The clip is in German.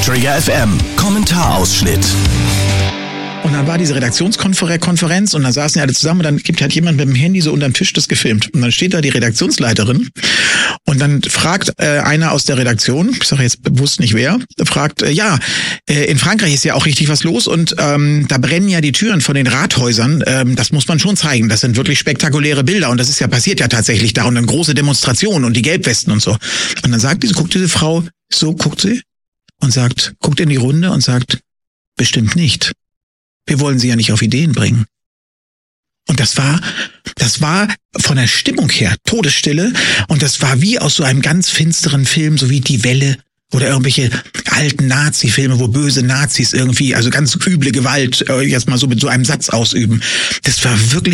Trigger FM, Kommentarausschnitt. Und dann war diese Redaktionskonferenz und dann saßen die alle zusammen und dann hat jemand mit dem Handy so unter dem Tisch das gefilmt. Und dann steht da die Redaktionsleiterin und dann fragt einer aus der Redaktion, ich sage jetzt bewusst nicht wer, fragt, in Frankreich ist ja auch richtig was los und da brennen ja die Türen von den Rathäusern. Das muss man schon zeigen. Das sind wirklich spektakuläre Bilder und das ist ja passiert ja tatsächlich da und dann große Demonstrationen und die Gelbwesten und so. Und dann guckt diese Frau, guckt sie und guckt in die Runde und sagt, bestimmt nicht. Wir wollen sie ja nicht auf Ideen bringen. Und das war von der Stimmung her Todesstille und das war wie aus so einem ganz finsteren Film, so wie Die Welle oder irgendwelche alten Nazi-Filme, wo böse Nazis irgendwie, also ganz üble Gewalt, jetzt mal so mit so einem Satz ausüben. Das war wirklich